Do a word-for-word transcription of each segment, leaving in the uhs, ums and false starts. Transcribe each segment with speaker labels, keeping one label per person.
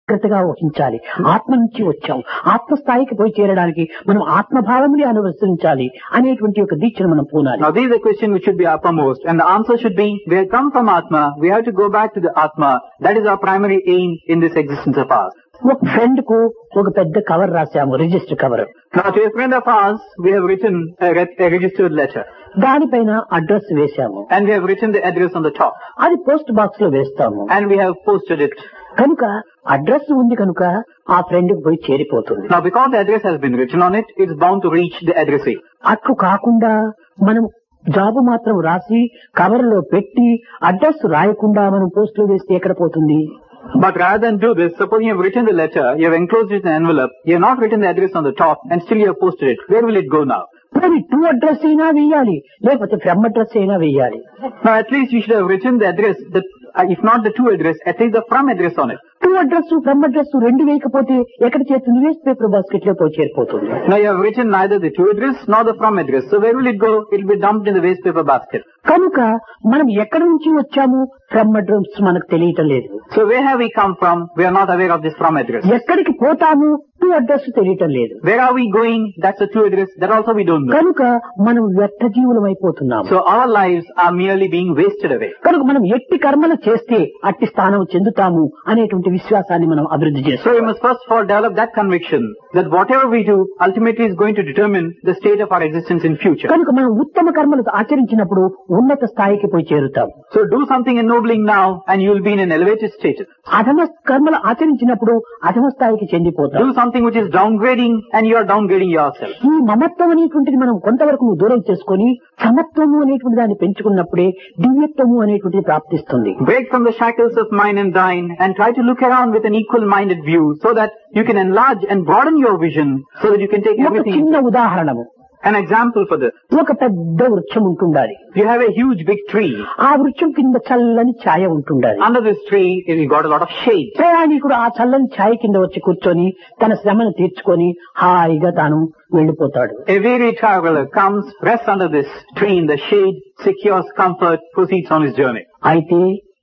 Speaker 1: జాగ్రత్తగా వహించాలి. ఆత్మ నుంచి వచ్చాం, ఆత్మస్థాయికి పోయి చేరడానికి మనం ఆత్మభావముని అనుసరించాలి అనేటువంటి ఒక దీక్షను మనం పూనాలి.
Speaker 2: Now this is a question which should be uppermost, and the answer should be, we have come from Atma, we have to go back to the Atma. That is our primary aim in this existence of ours.
Speaker 1: ఒక friend కు ఒక పెద్ద cover రాశాము, register cover.
Speaker 2: Now to a friend of ours, we have written a, re- a registered letter.
Speaker 1: దానిపైన address వేశాము.
Speaker 2: And we have written the address on the top.
Speaker 1: అది post box లో వేస్తాము.
Speaker 2: And we have posted it.
Speaker 1: కనుక address ఉంది కనుక ఆ friend కు పోయి చేరిపోతుంది.
Speaker 2: Now because the address has been written on it, it's bound to reach the addressee.
Speaker 1: అట్లు కాకుండా మనం జాబు మాత్రం రాసి కవర్ లో పెట్టి అడ్రస్ రాయకుండా మనం పోస్ట్ లో వేస్తే ఎక్కడ పోతుంది?
Speaker 2: But rather than do this, suppose you have written the letter, you have enclosed it in an envelope, you have not written the address on the top, and still you have posted it. Where will it go now?
Speaker 1: మరి two address అయినా వేయాలి, లేకపోతే from address అయినా వేయాలి.
Speaker 2: Now at least you should have written the address, the, uh, if not the to address, at least the from address on it.
Speaker 1: Two address from address రెండు వేయకపోతే ఎక్కడ చేరుతుంది? Waste paper basket లో పోయి చేరిపోతుంది.
Speaker 2: Now you have written neither the to address nor the from address. So where will it go? It will be dumped in the waste paper basket.
Speaker 1: కనుక మనం ఎక్కడి నుంచి వచ్చాము, ఫ్రమ్ అడ్రస్ మనకు తెలియటం లేదు.
Speaker 2: So where have we come from? We are not aware of this from address.
Speaker 1: ఎక్కడికి పోతాము, టూ అడ్రస్ తెలియటం లేదు.
Speaker 2: Where are we going? That's the to address. That also we don't know.
Speaker 1: కనుక మనం వ్యర్థ జీవులం అయిపోతున్నాము.
Speaker 2: So our lives are merely being wasted away.
Speaker 1: కనుక మనం ఎట్టి కర్మలు చేస్తే అట్టి స్థానం చెందుతాము అనేటువంటి విశ్వాసాన్ని మనం అభివృద్ధి
Speaker 2: So
Speaker 1: చేస్తాం.
Speaker 2: we must first of all develop that conviction that whatever we do ultimately is going to determine the state of our existence in future.
Speaker 1: కనుక మనం ఉత్తమ కర్మలు ఆచరించినప్పుడు ఉన్నత స్థాయికి పోయి చేరుతాం.
Speaker 2: So do something ennobling now and you will be in an elevated status.
Speaker 1: అధమ కర్మలు ఆచరించినప్పుడు అధమ స్థాయికి చెందిపోతాం.
Speaker 2: Do something which is downgrading and you are downgrading yourself.
Speaker 1: ఈ మమత్వం అనేటువంటిది మనం కొంతవరకు దూరం చేసుకొని సమత్వము అనేటువంటి దాన్ని పెంచుకున్నప్పుడే దివ్యత్వము అనేటువంటిది ప్రాప్తిస్తుంది.
Speaker 2: Break from the shackles of mine and thine and try to look around with an equal-minded view so that you can enlarge and broaden your vision so that you can take
Speaker 1: ఒక
Speaker 2: everything.
Speaker 1: చిన్న ఉదాహరణము,
Speaker 2: An example for this.
Speaker 1: ఒక పెద్ద వృక్షం ఉంటుండాలి.
Speaker 2: You have a huge big tree.
Speaker 1: ఆ వృక్షం కింద చల్లని ఛాయ ఉంటుండాలి.
Speaker 2: Under this tree, you got a lot of shade.
Speaker 1: ప్రయాణికుడు ఆ చల్లని ఛాయ కింద వచ్చి కూర్చొని తన శ్రమను తీర్చుకొని హాయిగా తాను వెళ్లిపోతాడు.
Speaker 2: A weary traveler comes, rests under this tree in the shade, secures comfort, proceeds on his journey.
Speaker 1: అయితే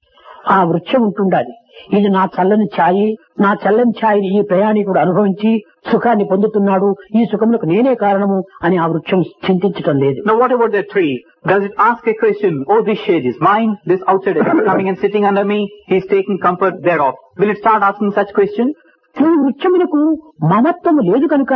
Speaker 1: ఆ వృక్షం ఉంటుండాలి, ఇది నా చల్లని ఛాయి, నా చల్లని ఛాయిని ఈ ప్రయాణికుడు అనుభవించి సుఖాన్ని పొందుతున్నాడు, ఈ సుఖములకు నేనే కారణము అని ఆ వృక్షం చింతించటం లేదు.
Speaker 2: Now what about that tree? Does it ask a question, oh this shade is mine, this outsider is coming and sitting under me, he is taking comfort thereof. Will it start asking such questions?
Speaker 1: ఈ వృక్షములకు మమత్వము లేదు కనుక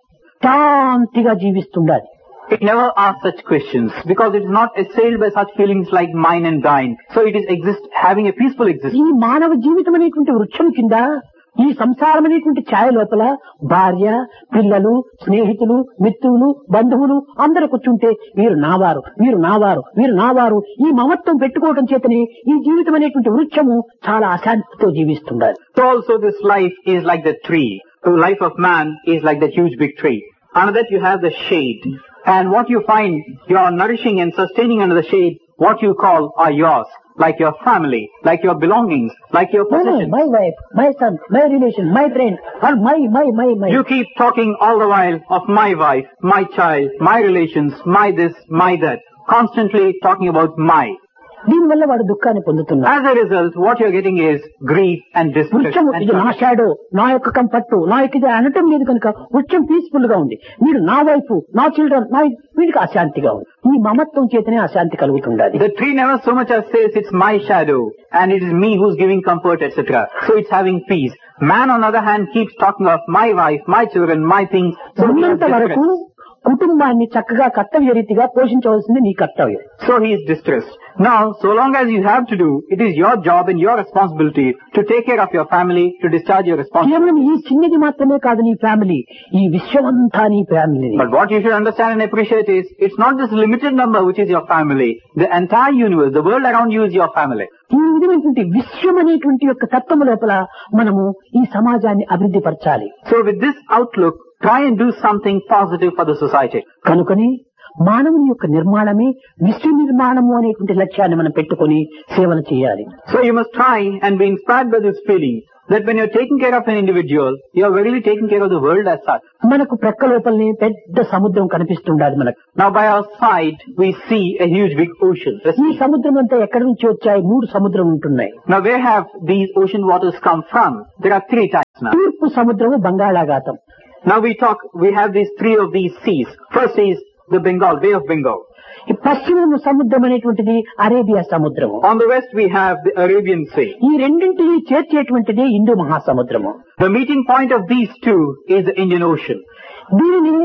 Speaker 1: శాంతిగా జీవిస్తుండాలి.
Speaker 2: It never asks such questions because it is not assailed by such feelings like mine and thine. So it is exist having a peaceful existence.
Speaker 1: ఈ మానవ జీవితం అనేటువంటి వృక్షం కింద ఈ సంసారం అనేటువంటి ఛాయ లోపల భార్య, పిల్లలు, స్నేహితులు, మిత్రులు, బంధువులు అందరూ కూర్చుంటే వీరు నావారు, వీరు నావారు, వీరు నావారు ఈ మమత్వం పెట్టుకోవడం చేతనే ఈ జీవితం అనేటువంటి వృక్షము చాలా అశాంతితో జీవిస్తుండాలి.
Speaker 2: So also this life is like the tree. The life of man is like that huge big tree. Under that you have the shade. And what you find, you are nourishing and sustaining under the shade, what you call are yours. Like your family, like your belongings, like your possessions.
Speaker 1: My wife, my son, my relation, my friend, or my, my, my, my.
Speaker 2: You keep talking all the while of my wife, my child, my relations, my this, my that. Constantly talking about my.
Speaker 1: దీనివల్ల వాడు దుఃఖాన్ని పొందుతున్నాడు.
Speaker 2: As a result, what you are getting is grief and distress.
Speaker 1: వృక్షం ఇది నా shadow, నా యొక్క comfort, నా యొక్క ఇది అనటం లేదు కనుక వృక్షం పీస్ఫుల్ గా ఉంది. మీరు నా వైఫ్, నా చిల్డ్రన్, నా వీడికి అశాంతిగా ఉంది. ఈ మమత్వం చేతనే అశాంతి కలుగుతుండాలి.
Speaker 2: The tree never so much as says it's my shadow and it is me who's giving comfort, et cetera. So it's having peace. Man on the other hand keeps talking of my wife, my children, my things. So he has
Speaker 1: ఉన్నంత వరకు
Speaker 2: distress.
Speaker 1: కుటుంబాన్ని చక్కగా కర్తవ్య రీతిగా పోషించవలసింది నీ కర్తవ్యం.
Speaker 2: So he is distressed. Now, so long as you have to do, it is your job and your responsibility to take care of your family, to discharge your responsibility.
Speaker 1: కేవలం ఈ చిన్నది మాత్రమే కాదు నీ ఫ్యామిలీ, ఈ విశ్వమంతా నీ family.
Speaker 2: But what you should understand and appreciate is, it's not this limited number which is your family. The entire universe, the world around you is your family.
Speaker 1: ఈ విధమైనటువంటి విశ్వం అనేటువంటి యొక్క తత్వం లోపల మనము ఈ సమాజాన్ని అభివృద్ధి పరచాలి.
Speaker 2: So with this outlook, try and do something positive for the society.
Speaker 1: కనుకని మానవుని యొక్క నిర్మాణమే విశ్వ నిర్మాణము అనేటువంటి లక్ష్యాన్ని మనం పెట్టుకొని సేవలు చేయాలి.
Speaker 2: So you must try and be inspired by this feeling that when you're taking care of an individual, you're really taking care of the world as such.
Speaker 1: మనకు ప్రక్క లోపలనే పెద్ద సముద్రం కనిపిస్తుండాలి మనకు.
Speaker 2: Now by our side, we see a huge big ocean.
Speaker 1: ఈ సముద్రం అంతా ఎక్కడి నుంచి వచ్చాయి? మూడు సముద్రం ఉంటున్నాయి.
Speaker 2: Now where have these ocean waters come from? There are three types now.
Speaker 1: తూర్పు సముద్రము బంగాళాఖాతం.
Speaker 2: Now we talk, we have these three of these seas. First is the Bengal, Bay of Bengal.
Speaker 1: ఈ పశ్చిమ సముద్రం అనేటువంటిది అరేబియా సముద్రము.
Speaker 2: On the west we have the Arabian Sea.
Speaker 1: ఈ రెండింటిని చేర్చేటువంటిది Hindu మహాసముద్రము.
Speaker 2: The meeting point of these two is the Indian Ocean.
Speaker 1: దీనిని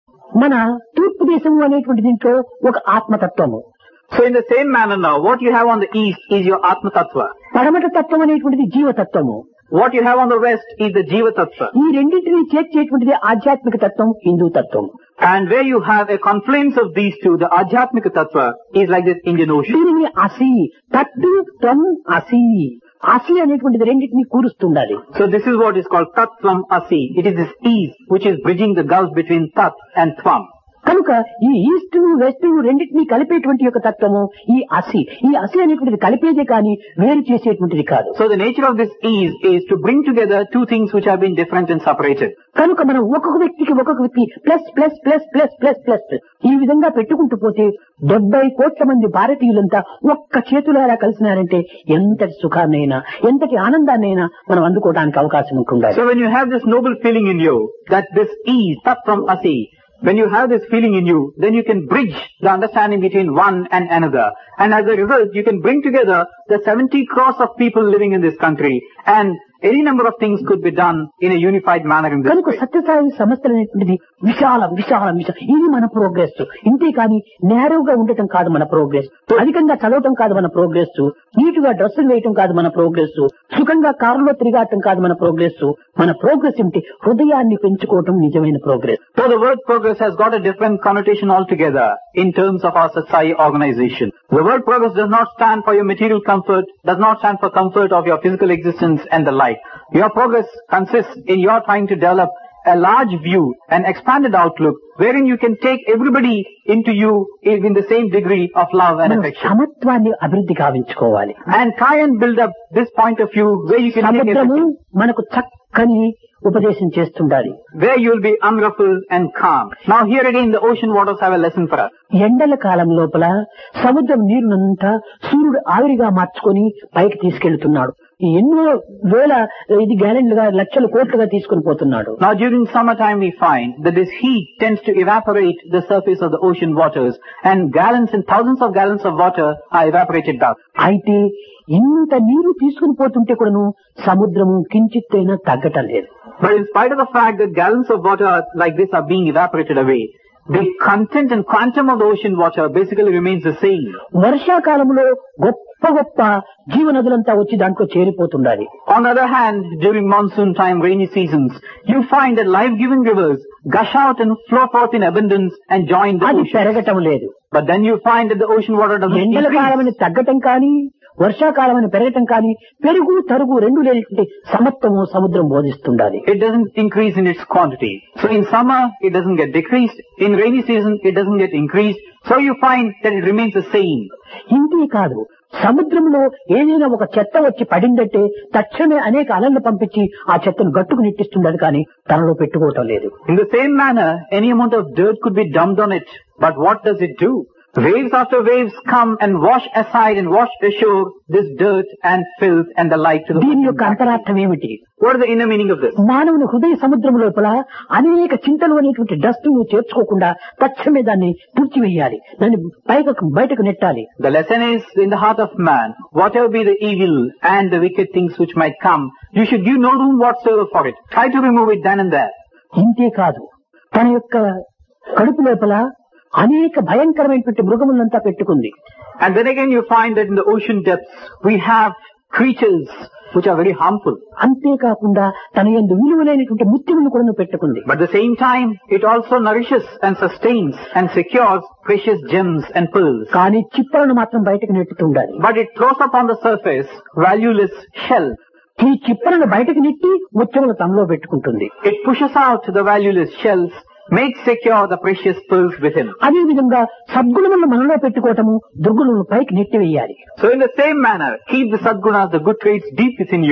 Speaker 1: మన తూర్పు దేశము అనేటువంటి దీంట్లో ఒక ఆత్మతత్వము.
Speaker 2: So in the same manner now, what you have on the east is your Atma Tattva.
Speaker 1: పడమట తత్వం అనేటువంటిది జీవతత్వము.
Speaker 2: What you have on the west is the Jiva Tattva.
Speaker 1: ఈ రెండింటిని చేర్చేటువంటిది ఆధ్యాత్మిక తత్వం, హిందూ తత్వం.
Speaker 2: And where you have a confluence of these two, the Ajhatmika Tattva is like this Indian Ocean.
Speaker 1: దీనిని అసి తత్తు త్వం అసి అసి అనేటువంటిది రెండింటిని కూరుస్తుండాలి.
Speaker 2: So this is what is called Tattvam Asi. It is this ease which is bridging the gulf between Tat and Tvam.
Speaker 1: కనుక ఈ east west రెండింటినీ కలిపేటువంటి యొక్క తత్వము ఈ అసి. ఈ అసి అనేటువంటిది కలిపేదే కానీ వేరు చేసేటువంటిది కాదు.
Speaker 2: So the nature of this ease is to bring together two things which have been different and separated.
Speaker 1: కనుక మనం ఒక్కొక్క వ్యక్తికి ఒక్కొక్క వ్యక్తి plus plus plus plus plus plus ఈ విధంగా పెట్టుకుంటూ పోతే డెబ్బై కోట్ల మంది భారతీయులంతా ఒక్క చేతులారా కలిసినారంటే ఎంతటి సుఖాన్నైనా ఎంతటి ఆనందాన్నైనా మనం అందుకోవడానికి అవకాశం ఉంటుండాలి.
Speaker 2: So when you have this noble feeling in you that this ease, Tat from Asi, when you have this feeling in you, then you can bridge the understanding between one and another. And as a result, you can bring together the seventy crores of people living in this country, and any number of things could be done in a unified manner in this
Speaker 1: కనుక
Speaker 2: way.
Speaker 1: Sathya Sai సంస్థలు అనేటువంటిది విశాలం విశాలం విశాలం ఇది మన progress. ఇంతే కానీ నేరుగా ఉండటం కాదు మన ప్రోగ్రెస్. అధికంగా చదవటం కాదు మన ప్రోగ్రెస్. నీటుగా డ్రెస్సులు వేయటం కాదు మన ప్రోగ్రెస్. సుఖంగా కారులో తిరిగాటం కాదు మన ప్రోగ్రెస్. మన ప్రోగ్రెస్ ఏమిటి? హృదయాన్ని పెంచుకోవటం నిజమైన progress.
Speaker 2: So the word progress has got a different connotation altogether in terms of our society organization. The word progress does not stand for your material comfort, does not stand for comfort of your physical existence and the like. Your progress consists in your trying to develop a large view, an expanded outlook, wherein you can take everybody into you in the same degree of love and
Speaker 1: మనం
Speaker 2: affection.
Speaker 1: సమత్వాన్ని అభివృద్ధి కావించుకోవాలి.
Speaker 2: And try and build up this point of view where you can take
Speaker 1: సముద్రము
Speaker 2: everything,
Speaker 1: మనకు చక్కని ఉపదేశం చేస్తుండాలి.
Speaker 2: where you will be unruffled and calm. Now here again the ocean waters have a lesson for us.
Speaker 1: ఎండల కాలం లోపల సముద్రం నీరునంతా సూర్యుడు ఆవిరిగా మార్చుకొని పైకి తీసుకెళ్తున్నాడు. ఎన్నో వేల ఇది గ్యాలన్లుగా లక్షల కోట్లుగా తీసుకుని పోతున్నాడు.
Speaker 2: Now during summertime we find that this heat tends to evaporate the surface of the ocean waters, and gallons and thousands of gallons of water are evaporated back.
Speaker 1: అయితే ఇంత నీరు తీసుకుని పోతుంటే కూడాను సముద్రము కించిత్తైనా తగ్గటం లేదు.
Speaker 2: But in spite of the fact that gallons of water like this are being evaporated away, the content and quantum of the ocean water basically remains the same.
Speaker 1: వర్షాకాలంలో గొప్ప గొప్ప జీవనదులంతా వచ్చి దాంట్లో చేరిపోతుండాలి.
Speaker 2: On the other hand, during monsoon time, rainy seasons, you find that life-giving rivers gush out and flow forth in abundance and join the
Speaker 1: అది
Speaker 2: ocean.
Speaker 1: పెరగటం లేదు.
Speaker 2: But then you find that the ocean water doesn't
Speaker 1: ఎండల
Speaker 2: increase.
Speaker 1: కాలమని తగ్గటం కానీ వర్షాకాలమని పెరగటం కానీ పెరుగు తరుగు రెండు లేనటువంటి సమత్వము సముద్రం బోధిస్తుండాలి.
Speaker 2: It doesn't increase in its quantity. So in summer, it doesn't get decreased. In rainy season, it doesn't get increased. So you find that it remains the same.
Speaker 1: ఇంతే కాదు, సముద్రంలో ఏదైనా ఒక చెత్త వచ్చి పడిందంటే తక్షణమే అనేక అలలను పంపించి ఆ చెత్తను గట్టుకు నెట్టిస్తుండదు కానీ తనలో పెట్టుకోవటం లేదు.
Speaker 2: In the same manner, any amount of dirt could be dumped on it. But what does it do? Waves after waves come and wash aside and wash ashore this dirt and filth and the like to the
Speaker 1: దీని యొక్క అంతరార్థం ఏమిటి?
Speaker 2: What is the inner meaning of this?
Speaker 1: మానవుని హృదయ సముద్రం లోపల అనేక చింతలు అనేటువంటి డస్ట్ ను చేర్చుకోకుండా తక్షణమే దాన్ని తుడిచివేయాలి, దాన్ని పైకి బయటకు నెట్టాలి.
Speaker 2: The lesson is in the heart of man, whatever be the evil and the wicked things which might come, you should give no room whatsoever for it. Try to remove it then and there.
Speaker 1: ఇంతే కాదు, తన యొక్క కడుపు లోపల అనేక భయంకరమైనటువంటి మృగములంతా పెట్టుకుంది.
Speaker 2: And then again you find that in the ocean depths we have creatures which are very harmful.
Speaker 1: అంతేకాకుండా తన యందు విలువలైనటువంటి ముత్యములను కూడా పెట్టుకుంది.
Speaker 2: But at the same time it also nourishes and sustains and secures precious gems and pearls.
Speaker 1: కానీ చిప్పలను మాత్రం బయటకు నెట్టుతుండాలి.
Speaker 2: But it throws up on the surface valueless shell.
Speaker 1: ఈ చిప్పలను బయటకు నెట్టి ముత్యములు తనలో పెట్టుకుంటుంది.
Speaker 2: It pushes out the valueless shells, makes secure the precious pearls within.
Speaker 1: అదే విధంగా సద్గుణములను మనలో పెట్టుకోవటము, దుర్గుణములను పైకి నెట్టివేయాలి.
Speaker 2: So in the same manner, keep the sadgunas, the good traits deep within you,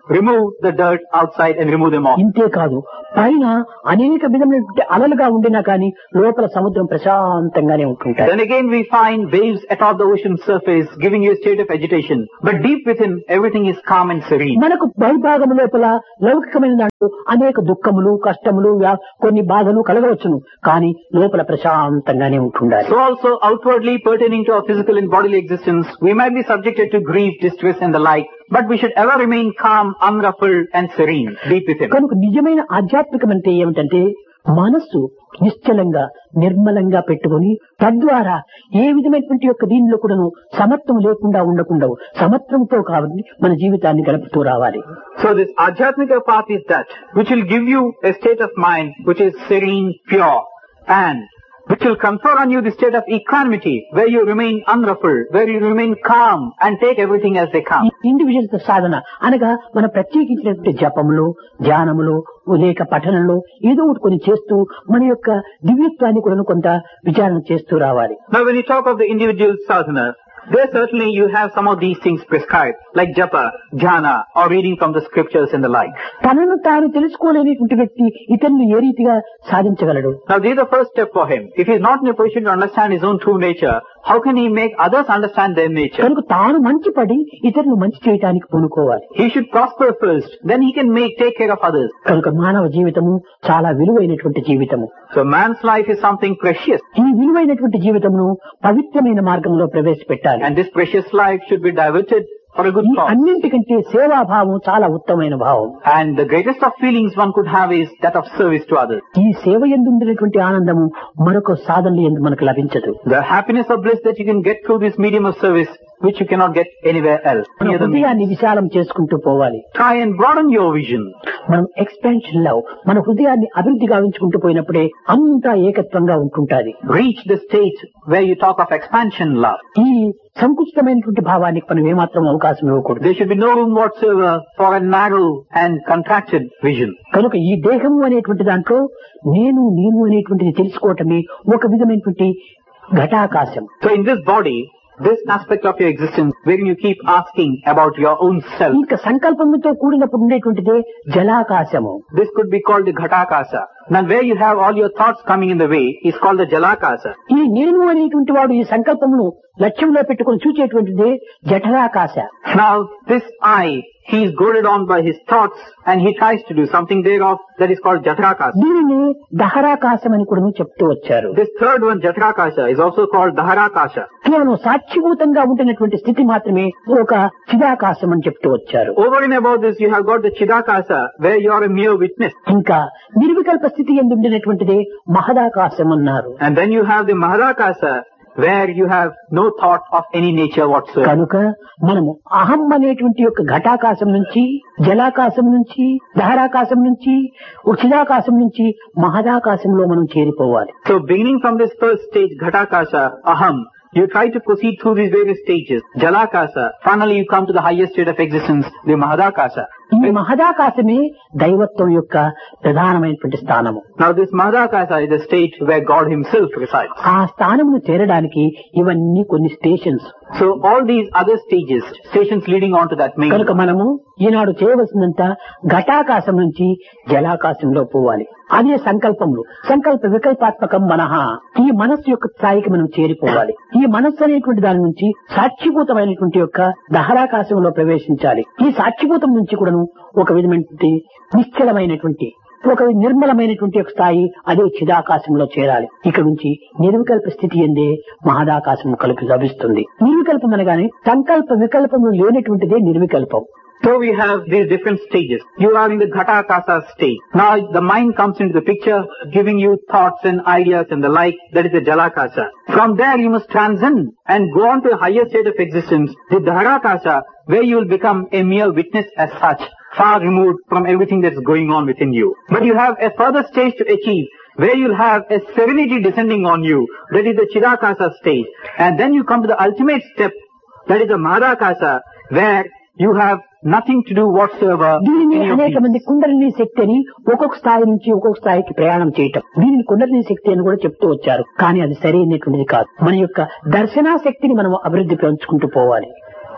Speaker 2: remove the dirt outside and remove them off.
Speaker 1: ఇంతే కాదు, పైన అనేక విధమైనటువంటి అలలుగా ఉండినా కానీ లోపల సముద్రం ప్రశాంతంగానే ఉంటుంటాయి.
Speaker 2: Then again we find waves atop the ocean surface giving you a state of agitation. But deep within, everything is calm and serene.
Speaker 1: మనకు బహిర్భాగం లోపల లౌకికమైన దాంట్లో అనేక దుఃఖములు, కష్టములు, వ్యా- కొన్ని బాధలు కలగవచ్చును, కానీ లోపల ప్రశాంతంగానే ఉంటుండాలి.
Speaker 2: So also outwardly pertaining to our physical and bodily existence, we might be subjected to grief, distress and the like, but we should ever remain calm, unruffled and serene deep within.
Speaker 1: కనుక నిజమైన ఆధ్యాత్మికం అంటే ఏమిటంటే మనస్సు నిశ్చలంగా నిర్మలంగా పెట్టుకొని తద్వారా ఏ విధమైనటువంటి యొక్క దీనిలో కూడాను సమత్వం లేకుండా ఉండకుండా సమత్వంతో కాబట్టి మన జీవితాన్ని గడుపుతూ రావాలి.
Speaker 2: So this Adhyatmika path is that which will give you a state of mind which is serene, pure, and which will confer on you the state of equanimity where you remain unruffled, where you remain calm and take everything as they come.
Speaker 1: Individual సాధన అనగా మన ప్రత్యేకించినటువంటి జపములు, ధ్యానములు, లేక పఠనంలో ఏదో ఒకటి కొన్ని చేస్తూ మన యొక్క దివ్యత్వాన్ని కూడా కొంత విచారణ చేస్తూ రావాలి.
Speaker 2: Now when you talk of the individual sadhana, there certainly you have some of these things prescribed, like japa, jhana, or reading from the scriptures and the like.
Speaker 1: తనను తాను తెలుసుకోలేనిటువంటి వ్యక్తి ఇతరులు ఏ రీతిగా సాధించగలడు?
Speaker 2: Now this is the first step for him. If he is not in a position to understand his own true nature, how can he make others understand their nature?
Speaker 1: కనుక తాను మంచి పడి ఇతరులు మంచి చేయటానికి పూనుకోవాలి.
Speaker 2: He should prosper first, then he can make take care of others.
Speaker 1: కనుక మానవ జీవితము చాలా విలువైనటువంటి జీవితము.
Speaker 2: So man's life is something precious,
Speaker 1: ఈ విలువైనటువంటి జీవితమును పవిత్రమైన మార్గంలో ప్రవేశపెట్టాలి.
Speaker 2: and this precious life should be diverted for a good
Speaker 1: ఈ
Speaker 2: cause.
Speaker 1: అన్నింటికంటే సేవాభావం చాలా ఉత్తమమైన భావం.
Speaker 2: And the greatest of feelings one could have is that of service to others.
Speaker 1: ఈ సేవ యందు ఉండేటువంటి ఆనందము మరొక సాధనలు యందు మనకు లభించదు.
Speaker 2: The happiness of bliss that you can get through this medium of service, which you cannot get anywhere else.
Speaker 1: మన
Speaker 2: Any other means.
Speaker 1: హృదయాన్ని విశాలం చేసుకుంటూ పోవాలి.
Speaker 2: Try and broaden your vision.
Speaker 1: మనం ఎక్స్పాన్షన్ లో మన హృదయాన్ని అభివృద్ధి గావించుకుంటూ పోయినప్పుడే అంతా ఏకత్వంగా ఉంటుంటాది.
Speaker 2: Reach the state where you talk of expansion love.
Speaker 1: ఈ సంకుచితమైనటువంటి భావానికి మనం ఏమాత్రం అవకాశం ఇవ్వకూడదు.
Speaker 2: There should be no room whatsoever for a narrow and contracted vision.
Speaker 1: కనుక ఈ దేహము అనేటువంటి దాంట్లో నేను నేను అనేటువంటిది తెలుసుకోవటమే ఒక విధమైనటువంటి ఘటాకాశం.
Speaker 2: So in this body, this aspect of your existence, wherein you keep asking about your own self,
Speaker 1: ఇంకా సంకల్పంతో కూడినప్పుడు ఉండేటువంటిదే జలాకాశము.
Speaker 2: this could be called the ghatakasa. Now where you have all your thoughts coming in the way is called the jalakasa.
Speaker 1: ఈ నేను అనేటువంటి వాడు ఈ సంకల్పమును లక్ష్యంలో పెట్టుకుని చూచేటువంటిదే జఠరాకాశ.
Speaker 2: Now this I, he is goaded on by his thoughts and he tries to do something thereof, that is called jatrakasa.
Speaker 1: దీనిని దహరాకాశం అని కూడా చెప్తూ వచ్చారు.
Speaker 2: This third one, jatrakasa, is also called daharakasa.
Speaker 1: కేవలం సాక్షిభూతంగా ఉంటున్నటువంటి స్థితి మాత్రమే ఒక చిదాకాశం అని చెప్తూ వచ్చారు.
Speaker 2: Over and above this, you have got the chidakasa, where you are a mere witness.
Speaker 1: ఇంకా నిర్వికల్ప స్థితి ఎందు ఉండినటువంటిదే మహదాకాశం అన్నారు.
Speaker 2: And then you have the mahadakasa, where you have no thought of any nature whatsoever.
Speaker 1: కనుక మనము అహం అనేటువంటి యొక్క ఘటాకాశం నుంచి, జలాకాశం నుంచి, దహరాకాశం నుంచి, చిదాకాశం నుంచి మహదాకాశంలో మనం చేరిపోవాలి.
Speaker 2: So beginning from this first stage, ghatakasa, aham, you try to proceed through these various stages, jalakasa, finally you come to the highest state of existence, the mahadakasa.
Speaker 1: ఈ మహదాకాశమే దైవత్వం యొక్క ప్రధానమైనటువంటి స్థానము.
Speaker 2: Now this mahadakasa is the state where God himself resides.
Speaker 1: ఆ స్థానమును చేరడానికి ఇవన్నీ కొన్ని stations.
Speaker 2: So all these other stages, stations leading on to that main.
Speaker 1: కనుక మనము ఈనాడు చేయవలసినంత ఘటాకాశం నుంచి జలాకాశంలో పోవాలి. అదే సంకల్పములు. సంకల్ప వికల్పాత్మకం మనః. ఈ మనస్సు యొక్క స్థాయికి మనం చేరిపోవాలి. ఈ మనస్సు అనేటువంటి దాని నుంచి సాక్షిభూతమైనటువంటి యొక్క దహరాకాశంలో ప్రవేశించాలి. ఈ సాక్షిభూతం నుంచి కూడాను ఒక విధమైనటువంటి నిశ్చలమైనటువంటి ఒక నిర్మలమైనటువంటి ఒక స్థాయి అదే చిదాకాశంలో చేరాలి. ఇక్కడ నుంచి నిర్వికల్ప స్థితి ఎందే మహదాకాశం కలిపి లభిస్తుంది. నిర్వికల్పం అనగానే సంకల్ప వికల్పములు లేనటువంటిదే నిర్వికల్పం.
Speaker 2: So we have these different stages. You are in the ghatakasa state. Now the mind comes into the picture, giving you thoughts and ideas and the like. That is the jalakasa. From there you must transcend and go on to a higher state of existence, the dharakasa, where you will become a mere witness as such, far removed from everything that's going on within you. But you have a further stage to achieve, where you'll have a serenity descending on you. That is the chidakasa stage. And then you come to the ultimate step, that is the mahadakasa, where you have nothing to do whatsoever.
Speaker 1: దీనిని
Speaker 2: in your
Speaker 1: అనేక
Speaker 2: being.
Speaker 1: మంది కుండలిని శక్తి అని ఒక్కొక్క స్థాయి నుంచి ఒక్కొక్క స్థాయికి ప్రయాణం చేయటం, దీనిని కుండలిని శక్తి అని కూడా చెప్తూ వచ్చారు. కానీ అది సరైనటువంటిది కాదు. మన యొక్క దర్శనా శక్తిని మనం అభివృద్ధి పెంచుకుంటూ పోవాలి.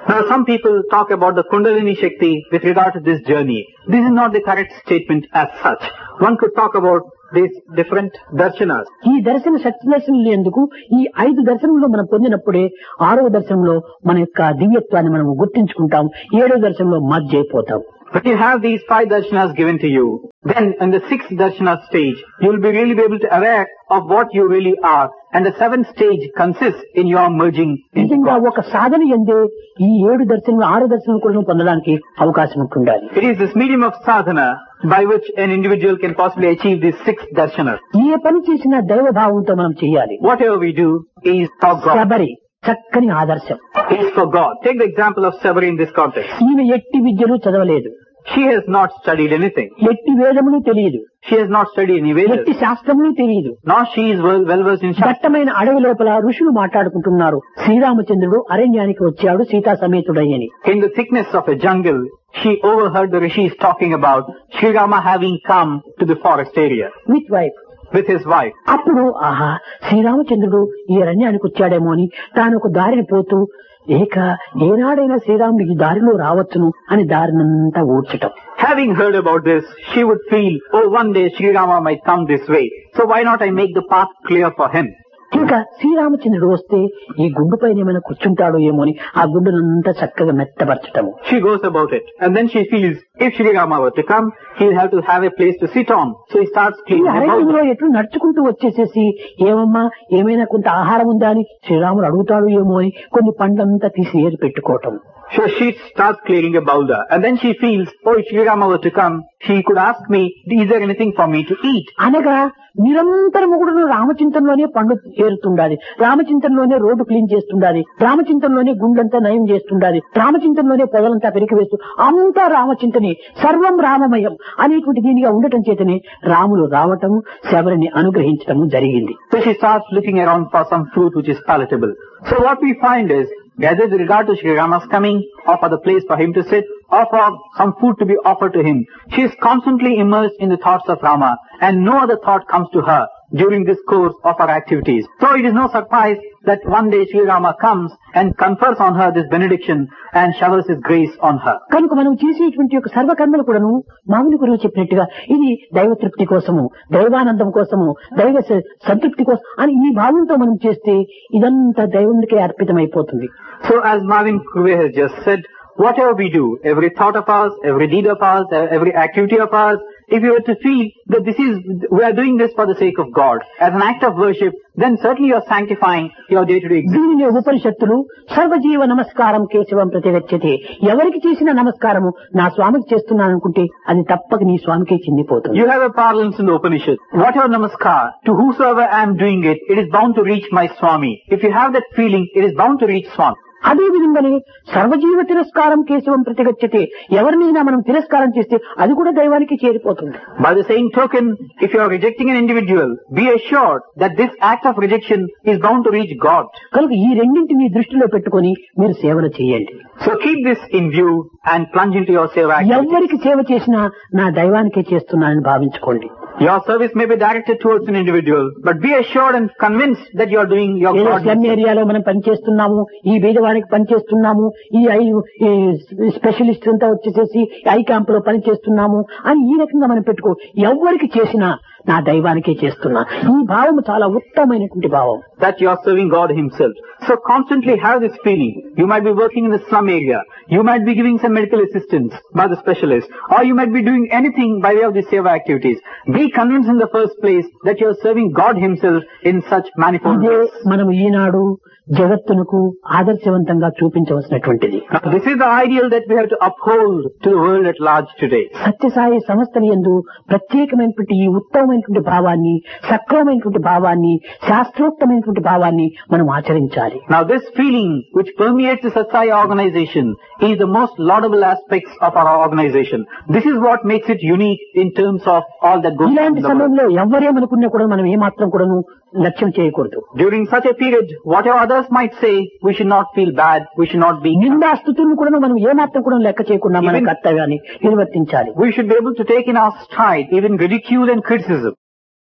Speaker 2: Now some people talk about the Kundalini Shakti with regard to this journey. This is not the correct statement as such. One could talk about these different darshanas.
Speaker 1: ఈ దర్శన శక్తి దర్శనం ఎందుకు ఈ ఐదు దర్శనంలో మనం పొందినప్పుడే ఆరవ దర్శనంలో మన యొక్క దివ్యత్వాన్ని మనం గుర్తించుకుంటాం. ఏడవ దర్శనంలో మధ్య అయిపోతాం.
Speaker 2: When you have these five darshanas given to you, then in the sixth darshana stage, you will be really be able to aware of what you really are. And the seventh stage consists in your merging into
Speaker 1: నిజంగా
Speaker 2: God.
Speaker 1: ఒక సాధన ఎందే ఈ ఏడు దర్శనం ఆరు దర్శనం కూడా పొందడానికి అవకాశం ఉంటుండాలి.
Speaker 2: It is this medium of sadhana by which an individual can possibly achieve these six darshanas.
Speaker 1: ఏ పని చేసినా దైవ భావంతో మనం చేయాలి.
Speaker 2: Whatever we do is for God.
Speaker 1: Sabari చక్కని ఆదర్శం.
Speaker 2: Is for God. Take the example of Sabari in this context.
Speaker 1: ఈమె ఎట్టి విద్యలు చదవలేదు.
Speaker 2: She has not studied anything.
Speaker 1: ఎట్టి వేదములు తెలియదు.
Speaker 2: She has not studied any Vedas.
Speaker 1: ఎట్టి శాస్త్రములు తెలియదు.
Speaker 2: Nor she is well, well versed in Shastra.
Speaker 1: దట్టమైన అడవి లోపల ఋషులు మాట్లాడుకుంటున్నారు. శ్రీరామచంద్రుడు అరణ్యానికి వచ్చాడు Sita సమేతుడయ్యని.
Speaker 2: In the thickness of a jungle, she overheard the rishis talking about Sri Rama having come to the forest area
Speaker 1: with wife
Speaker 2: with his wife.
Speaker 1: అప్పుడు ఆహా శ్రీరామచంద్రుడు ఈ అరణ్యానికి వచ్చాడేమో అని తాను ఒక దారిని పోతూ ఏక ఏనాడైనా శ్రీరాముడు ఈ దారిలో రావచ్చును అని దారినంతా ఊడ్చటం.
Speaker 2: Having heard about this, she would feel, oh, one day Sri Rama might come this way. So why not I make the path clear for him?
Speaker 1: ఇంకా శ్రీరామచంద్రుడు వస్తే ఈ గుండు పైన ఏమైనా కూర్చుంటాడో ఏమో అని ఆ గుండునంతా చక్కగా మెత్తపరచటము.
Speaker 2: She goes about it. And then she feels, if Sri Rama were to come, he'll have to have a place to sit on. So he starts
Speaker 1: ఈ
Speaker 2: cleaning about
Speaker 1: అరణ్యంలో
Speaker 2: it.
Speaker 1: ఎట్లు నడుచుకుంటూ వచ్చేసేసి ఏమమ్మా ఏమైనా కొంత ఆహారం ఉందా అని శ్రీరాముడు అడుగుతాడు ఏమో అని కొన్ని పండ్లంతా తీసి ఏరి పెట్టుకోవటం.
Speaker 2: So she starts clearing a boulder. And then she feels, oh, if Sri Rama were to come, he could ask me, is there anything for me to eat?
Speaker 1: అనగా నిరంతరము కూడా రామచింతనలోనే పండు ఏరుతుండాలి, రామచింతనలోనే రోడ్డు క్లీన్ చేస్తుండాలి, రామచింతనలోనే గుండంతా నయం చేస్తుండాలి, రామచింతనలోనే పొదలంతా పెరికి వేస్తూ అంతా రామచింతనే సర్వం రామమయం అనేటువంటి దీనిగా ఉండటం చేతనే రాములు రావటము శబరిని అనుగ్రహించటము జరిగింది.
Speaker 2: So she starts looking around for some fruit which is palatable. So what we find is, whether with regard to Sri Rama's coming, or for the place for him to sit, or for some food to be offered to him, she is constantly immersed in the thoughts of Rama, and no other thought comes to her during this course of her activities. So it is no surprise that one day Sri Rama comes and confers on her this benediction and showers his grace on her.
Speaker 1: కనుక మనం చేసేటువంటి యొక్క సర్వకర్మలు కూడాను మామూలు గురువు చెప్పినట్టుగా ఇది దైవ తృప్తి కోసము, దైవానందం కోసము, దైవ స- సంతృప్తి కోసం అని ఈ భావంతో మనం చేస్తే ఇదంతా దైవంకే అర్పితమైపోతుంది.
Speaker 2: So as Marvin Kuve has just said, whatever we do, every thought of ours, every deed of ours, every activity of ours, if you were to feel that this is, we are doing this for the sake of God, as an act of worship, then certainly you are sanctifying your day-to-day existence.
Speaker 1: దీనిని ఉపనిషత్తులు సర్వజీవ నమస్కారం కేశవం ప్రతిగచ్చతే, ఎవరికి చేసిన నమస్కారము నా స్వామికి చేస్తున్నాను అనుకుంటే అది తప్పక నీ స్వామికే చెందిపోతుంది.
Speaker 2: You have a parlance in the Upanishad. Whatever namaskar, to whosoever I am doing it, it is bound to reach my Swami. If you have that feeling, it is bound to reach Swami.
Speaker 1: అదే విధంగానే సర్వజీవ తిరస్కారం కేశవం ప్రతిగచ్చతే, ఎవరినైనా మనం తిరస్కారం చేస్తే అది కూడా దైవానికి చేరిపోతుంది.
Speaker 2: By the same token, if you are rejecting an individual, be assured that this act of rejection is bound to reach God.
Speaker 1: కనుక ఈ రెండింటిని దృష్టిలో పెట్టుకొని మీరు సేవలు చేయండి.
Speaker 2: So keep this in view and plunge into your seva activities.
Speaker 1: ఎవరికి సేవ చేసినా నా దైవానికే చేస్తున్నానని భావించుకోండి.
Speaker 2: Your service may be directed towards an individual, but be assured and convinced that you are doing your
Speaker 1: ఏదో
Speaker 2: God.
Speaker 1: స్లమ్ ఏరియాలో మనం పనిచేస్తున్నాము, ఈ బీదవానికి పనిచేస్తున్నాము, ఈ ఐ ఈ స్పెషలిస్ట్ అంతా వచ్చేసేసి ఐ క్యాంప్ లో పనిచేస్తున్నాము అని ఈ రకంగా మనం పెట్టుకో. ఎవరికి చేసినా నా దైవానికే చేస్తున్నా, ఈ భావం చాలా ఉత్తమమైనటువంటి భావం.
Speaker 2: That you are serving God Himself. So constantly have this feeling. You might be working in the slum area. You might be giving some medical assistance by the specialist. Or you might be doing anything by way of the seva activities. Be convinced in the first place that you are serving God Himself in such manifold
Speaker 1: ఇదే
Speaker 2: ways.
Speaker 1: మనం ఈనాడు జగత్తునకు ఆదర్శవంతంగా చూపించవలసినటువంటిది.
Speaker 2: Now, this is the ideal that we have to uphold to the world at large today.
Speaker 1: Sathya Sai సంస్థల యందు ప్రత్యేకమైనటువంటి ఈ ఉత్తమమైనటువంటి భావాన్ని, సక్రమమైనటువంటి భావాన్ని, శాస్త్రోక్తమైనటువంటి భావాన్ని మనం ఆచరించాలి.
Speaker 2: Now this feeling which permeates the Satsai organization is the most laudable aspects of our organization. This is what makes it unique in terms of all that goes on in
Speaker 1: ఇలాంటి
Speaker 2: the world.
Speaker 1: సమయంలో ఎవరేమనుకున్నా కూడా మనం ఏమాత్రం కూడాను లక్ష్యం చేయకూడదు.
Speaker 2: During such a period, whatever others might say, we should not feel bad, we should not be...
Speaker 1: నిందాస్తుతులను కూడా మనం ఏమాత్రం కూడా లెక్క చేయకుండా మన
Speaker 2: Even-
Speaker 1: కర్తవ్యాన్ని నిర్వర్తించాలి.
Speaker 2: We should be able to take in our stride even ridicule and criticism.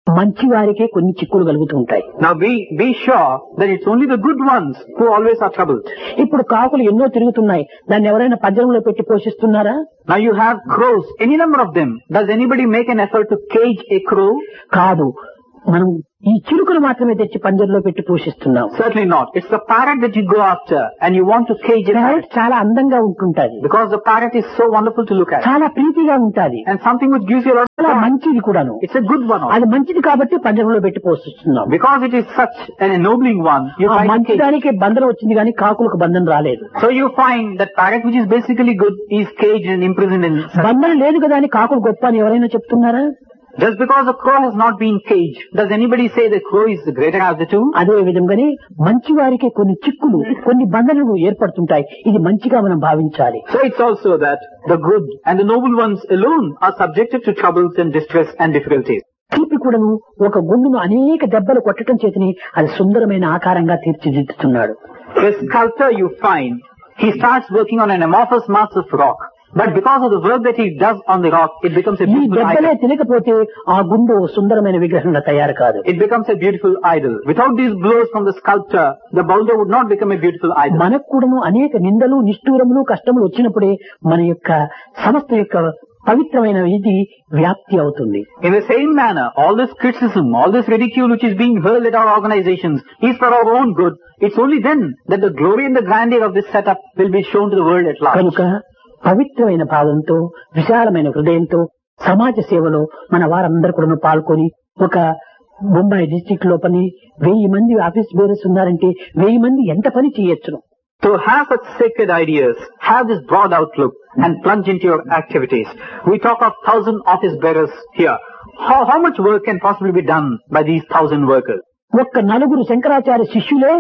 Speaker 1: మంచి వారికే కొన్ని చిక్కులు కలుగుతూ ఉంటాయి.
Speaker 2: Now be, be sure that it's only the good ones who always are troubled.
Speaker 1: ఇప్పుడు కాకులు ఎన్నో తిరుగుతున్నాయి, దాన్ని ఎవరైనా పంజరంలో పెట్టి పోషిస్తున్నారా?
Speaker 2: Now you have crows, any number of them. Does anybody make an effort to cage a crow?
Speaker 1: కాదు, మనం ఈ చిలుకలు మాత్రమే తెచ్చి పంజరంలో పెట్టి పోషిస్తున్నాం.
Speaker 2: Certainly not. It's the parrot that you go after and you want to cage a
Speaker 1: parrot
Speaker 2: parrot.
Speaker 1: చాలా అందంగా ఉంటుంటది,
Speaker 2: Because the parrot is so wonderful to look at.
Speaker 1: చాలా ప్రీతిగా ఉంటది,
Speaker 2: And something which gives you a lot
Speaker 1: చాలా
Speaker 2: of
Speaker 1: మంచిది కూడాను.
Speaker 2: It's a good one also.
Speaker 1: అది మంచిది కాబట్టి పంజరంలో పెట్టి పోషిస్తున్నాం.
Speaker 2: Because it is such an ennobling one, you
Speaker 1: ఆ
Speaker 2: try to cage it.
Speaker 1: మంచిదానికి బంధన వచ్చింది కానీ కాకులకు బంధన రాలేదు.
Speaker 2: So you find that parrot which is basically good is caged and imprisoned in such.
Speaker 1: బంధన లేదు కదా అని కాకులు గొప్ప అని ఎవరైనా చెప్తున్నారా?
Speaker 2: Just because a crow has not been caged, does anybody say the crow is the greater of the two?
Speaker 1: అదే విధంగానే మంచి వారికి కొన్ని చిక్కులు, కొన్ని బంధనలు ఏర్పడుతుంటాయి. ఇది మంచిగా మనం భావించాలి.
Speaker 2: So it's also that the good and the noble ones alone are subjected to troubles and distress and difficulties.
Speaker 1: శిల్పి కూడాను ఒక గుండును అనేక దెబ్బలు కొట్టడం చేతని అది సుందరమైన ఆకారంగా తీర్చిదిద్దుతున్నాడు.
Speaker 2: A sculptor you find, he starts working on an amorphous mass of rock. But because of the work that he does on the rock, it becomes a
Speaker 1: ఈ
Speaker 2: beautiful
Speaker 1: దెబ్బలే
Speaker 2: idol.
Speaker 1: తినకపోతే ఆ గుండు సుందరమైన విగ్రహంగా తయారు కాదు.
Speaker 2: It becomes a beautiful idol. Without these blows from the sculptor, the boulder would not become a beautiful idol.
Speaker 1: మనకు కూడాను అనేక నిందలు, నిష్ఠూరములు, కష్టములు వచ్చినప్పుడే మన యొక్క సమస్త యొక్క పవిత్రమైన ఇది వ్యాప్తి అవుతుంది.
Speaker 2: In the same manner, all this criticism, all this ridicule which is being hurled at our organizations is for our own good. It's only then that the glory and the grandeur of this setup will be shown to the world at large.
Speaker 1: కనుక పవిత్రమైన భావంతో, విశాలమైన హృదయంతో సమాజ సేవలో మన వారందరూ కూడా పాల్గొని ఒక ముంబై డిస్ట్రిక్ట్ లో పని వెయ్యి మంది ఆఫీస్ బేరర్స్ ఉన్నారంటే వెయ్యి మంది ఎంత పని చేయొచ్చును.
Speaker 2: To have such sacred ideas, have this broad outlook and plunge into your activities. We talk of thousand office bearers here. How, how much work can possibly be done by these thousand workers?
Speaker 1: ఒక్క నలుగురు శంకరాచార్య శిష్యులే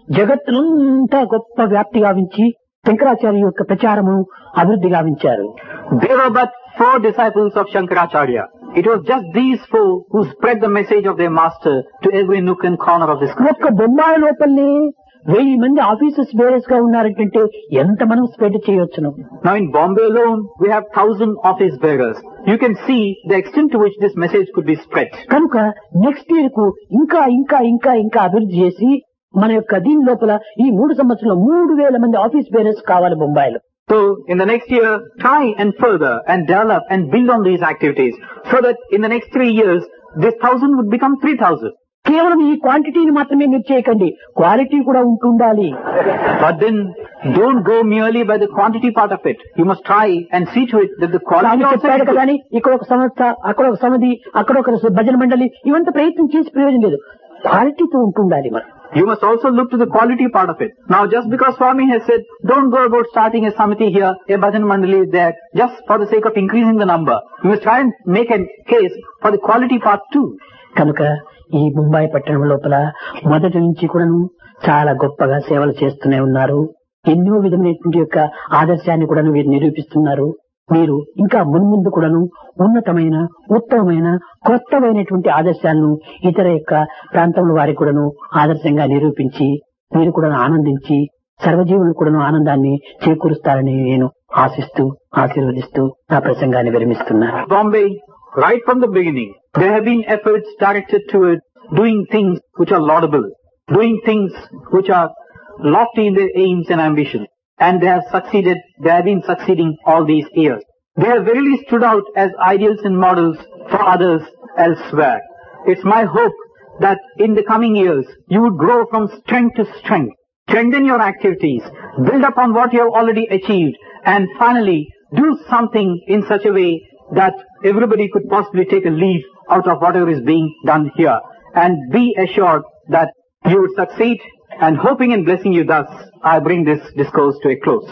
Speaker 1: జగత్తునంతా గొప్ప వ్యాప్తి గావించి శంకరాచార్య యొక్క ప్రచారము అభివృద్ధి గావించారు.
Speaker 2: There were but four disciples of Shankaracharya. It was just these four who spread the message of their master to every nook and corner of this country.
Speaker 1: ఒక్క బొంబాయి లోపలనే వెయ్యి మంది ఆఫీసర్స్ బేరర్స్ గా ఉన్నారంటే ఎంత మనం spread చేయొచ్చును.
Speaker 2: Now in Bombay alone, we have thousand office bearers. You can see the extent to which this message could be spread.
Speaker 1: కనుక next year కు ఇంకా ఇంకా ఇంకా ఇంకా అభివృద్ధి చేసి మన యొక్క దీని లోపల ఈ మూడు సంవత్సరంలో మూడు వేల మంది ఆఫీస్ బేరర్స్ కావాలి బొంబాయిలో.
Speaker 2: So in the next year, try and further and develop and build on these activities so that in the next three years, this thousand would become three thousand.
Speaker 1: కేవలం ఈ క్వాంటిటీని మాత్రమే మీరు చేయకండి, క్వాలిటీ కూడా ఉంటుండాలి.
Speaker 2: But then don't go merely by the quantity part of it. You must try and see to it that the quality also
Speaker 1: చెప్పాడు
Speaker 2: is
Speaker 1: కదా
Speaker 2: good.
Speaker 1: అని ఇక్కడ ఒక సంస్థ, అక్కడ ఒక సమితి, అక్కడ ఒక భజన మండలి ఇవంతా ప్రయత్నం చేసి ప్రయోజనం లేదు. క్వాలిటీతో ఉంటుండాలి మనం.
Speaker 2: You must also look to the quality part of it. Now just because Swami has said, don't go about starting a samiti here, a bhajan mandali there, just for the sake of increasing the number. You must try and make a case for the quality part too.
Speaker 1: కనుక ఈ ముంబై పట్టణం లోపల మొదటి నుంచి కూడాను చాలా గొప్పగా సేవలు చేస్తూనే ఉన్నారు. ఎన్నో విధమైనటువంటి యొక్క ఆదర్శాన్ని కూడా వీరు నిరూపిస్తున్నారు. మీరు ఇంకా మున్ముందు కూడాను ఉన్నతమైన, ఉత్తమమైన, కొత్తమైనటువంటి ఆదర్శాలను ఇతర యొక్క ప్రాంతంలో వారికి కూడాను ఆదర్శంగా నిరూపించి మీరు కూడా ఆనందించి సర్వజీవులు కూడాను ఆనందాన్ని చేకూరుస్తారని నేను ఆశిస్తూ ఆశీర్వదిస్తూ నా ప్రసంగాన్ని విరమిస్తున్నాను.
Speaker 2: Bombay, right from the beginning, there have been efforts directed toward doing things which are laudable, doing things which are lofty in their aims and ambitions. And they have succeeded, they have been succeeding all these years. They have really stood out as ideals and models for others elsewhere. It's my hope that in the coming years, you would grow from strength to strength, strengthen your activities, build upon what you have already achieved, and finally do something in such a way that everybody could possibly take a leaf out of whatever is being done here. And be assured that you would succeed, and hoping and blessing you thus, I bring this discourse to a close.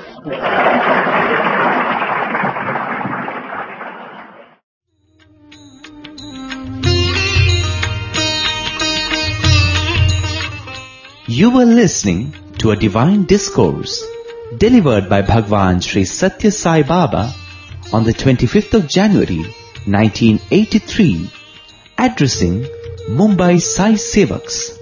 Speaker 3: You were listening to a divine discourse delivered by Bhagwan Sri Satya Sai Baba on the twenty-fifth of January nineteen eighty-three, addressing Mumbai Sai Sevaks.